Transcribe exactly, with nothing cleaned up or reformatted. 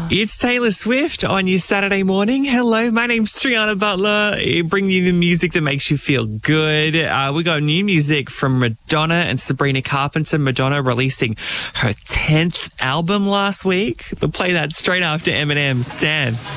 It's Taylor Swift on your Saturday morning. Hello, my name's Triana Butler. I bring you the music that makes you feel good. Uh, we got new music from Madonna and Sabrina Carpenter. Madonna releasing her tenth album last week. We'll play that straight after Eminem. Stan.